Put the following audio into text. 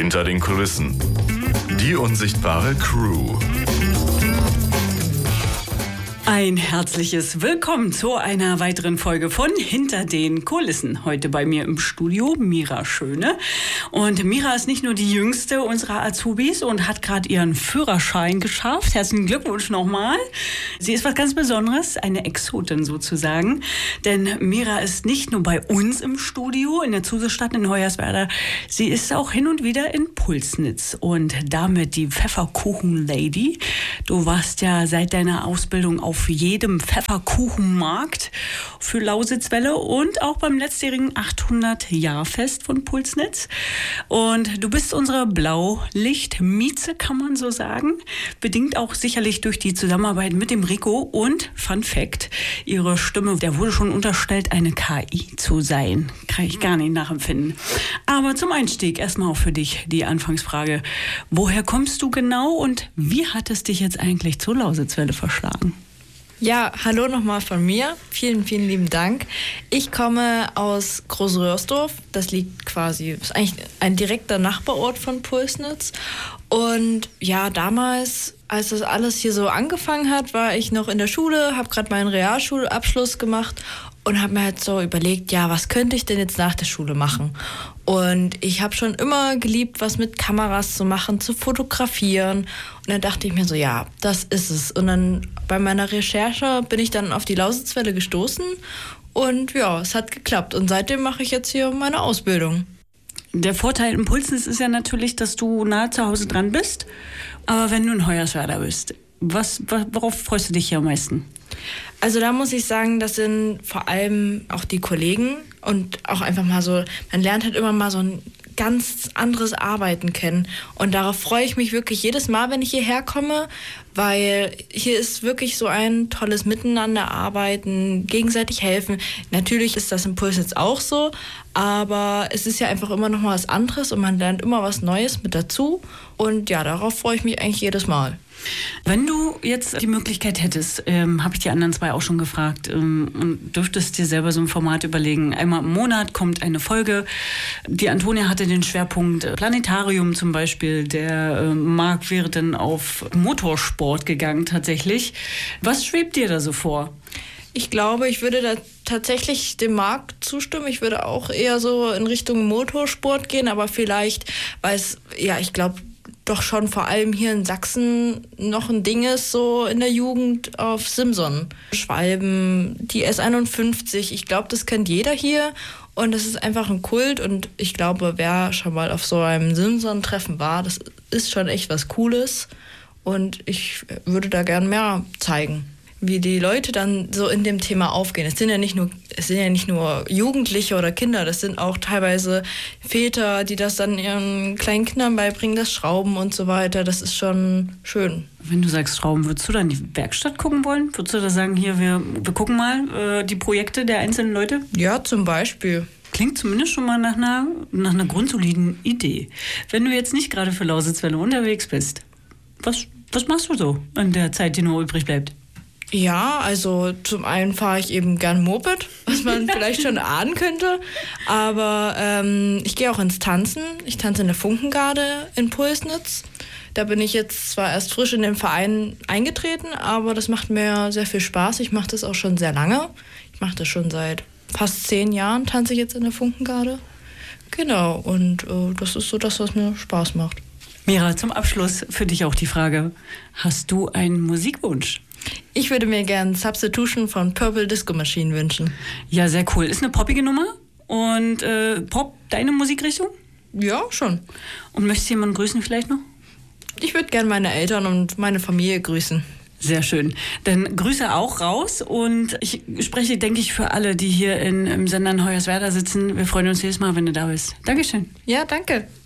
Hinter den Kulissen. Die unsichtbare Crew. Ein herzliches Willkommen zu einer weiteren Folge von Hinter den Kulissen. Heute bei mir im Studio Mira Schöne. Und Mira ist nicht nur die jüngste unserer Azubis und hat gerade ihren Führerschein geschafft. Herzlichen Glückwunsch nochmal. Sie ist was ganz Besonderes, eine Exotin sozusagen. Denn Mira ist nicht nur bei uns im Studio in der Zusestadt in Hoyerswerda, sie ist auch hin und wieder in Pulsnitz und damit die Pfefferkuchen-Lady. Du warst ja seit deiner Ausbildung auf jedem Pfefferkuchenmarkt für Lausitzwelle und auch beim letztjährigen 800-Jahr-Fest von Pulsnitz. Und du bist unsere Blaulicht-Mieze, kann man so sagen. Bedingt auch sicherlich durch die Zusammenarbeit mit dem Rico. Und Fun Fact, ihre Stimme, der wurde schon unterstellt, eine KI zu sein. Kann ich gar nicht nachempfinden. Aber zum Einstieg erstmal auch für dich die Anfangsfrage. Woher kommst du genau und wie hat es dich jetzt eigentlich zur Lausitzwelle verschlagen? Ja, hallo nochmal von mir. Vielen, vielen lieben Dank. Ich komme aus Großröhrsdorf. Das liegt quasi, ist eigentlich ein direkter Nachbarort von Pulsnitz. Und ja, damals, als das alles hier so angefangen hat, war ich noch in der Schule, habe gerade meinen Realschulabschluss gemacht und habe mir halt so überlegt, ja, was könnte ich denn jetzt nach der Schule machen? Und ich habe schon immer geliebt, was mit Kameras zu machen, zu fotografieren. Und dann dachte ich mir so, ja, das ist es. Und dann bei meiner Recherche bin ich dann auf die Lausitzwelle gestoßen. Und ja, es hat geklappt. Und seitdem mache ich jetzt hier meine Ausbildung. Der Vorteil im Pulsnitz ist ja natürlich, dass du nahe zu Hause dran bist. Aber wenn du in Hoyerswerda bist, worauf freust du dich hier am meisten? Also da muss ich sagen, das sind vor allem auch die Kollegen und auch einfach mal so, man lernt halt immer mal so ein ganz anderes Arbeiten kennen. Und darauf freue ich mich wirklich jedes Mal, wenn ich hierher komme, weil hier ist wirklich so ein tolles Miteinander arbeiten, gegenseitig helfen. Natürlich ist das im Pulsnitz auch so, aber es ist ja einfach immer noch mal was anderes und man lernt immer was Neues mit dazu. Und ja, darauf freue ich mich eigentlich jedes Mal. Wenn du jetzt die Möglichkeit hättest, habe ich die anderen zwei auch schon gefragt, und dürftest dir selber so ein Format überlegen. Einmal im Monat kommt eine Folge. Die Antonia hatte den Schwerpunkt Planetarium zum Beispiel. Der Marc wäre dann auf Motorsport gegangen tatsächlich. Was schwebt dir da so vor? Ich glaube, ich würde da tatsächlich dem Marc zustimmen. Ich würde auch eher so in Richtung Motorsport gehen, aber vielleicht, weil es, ja, ich glaube, doch schon vor allem hier in Sachsen noch ein Ding ist, so in der Jugend auf Simson. Schwalben, die S51, ich glaube, das kennt jeder hier und das ist einfach ein Kult und ich glaube, wer schon mal auf so einem Simson-Treffen war, das ist schon echt was Cooles und ich würde da gern mehr zeigen, wie die Leute dann so in dem Thema aufgehen. Es sind ja nicht nur Jugendliche oder Kinder, das sind auch teilweise Väter, die das dann ihren kleinen Kindern beibringen, das Schrauben und so weiter. Das ist schon schön. Wenn du sagst Schrauben, würdest du dann die Werkstatt gucken wollen? Würdest du da sagen, hier, wir gucken mal die Projekte der einzelnen Leute? Ja, zum Beispiel. Klingt zumindest schon mal nach einer grundsoliden Idee. Wenn du jetzt nicht gerade für Lausitzwelle unterwegs bist, was machst du so in der Zeit, die nur übrig bleibt? Ja, also zum einen fahre ich eben gern Moped, was man vielleicht schon ahnen könnte. Aber ich gehe auch ins Tanzen. Ich tanze in der Funkengarde in Pulsnitz. Da bin ich jetzt zwar erst frisch in den Verein eingetreten, aber das macht mir sehr viel Spaß. Ich mache das auch schon sehr lange. Ich mache das schon seit fast 10 Jahren, tanze ich jetzt in der Funkengarde. Genau, und das ist so das, was mir Spaß macht. Mira, zum Abschluss für dich auch die Frage, hast du einen Musikwunsch? Ich würde mir gerne Substitution von Purple Disco Machine wünschen. Ja, sehr cool. Ist eine poppige Nummer. Und Pop, deine Musikrichtung? Ja, schon. Und möchtest du jemanden grüßen vielleicht noch? Ich würde gerne meine Eltern und meine Familie grüßen. Sehr schön. Dann Grüße auch raus. Und ich spreche, denke ich, für alle, die hier im Sender in Hoyerswerda sitzen. Wir freuen uns jedes Mal, wenn du da bist. Dankeschön. Ja, danke.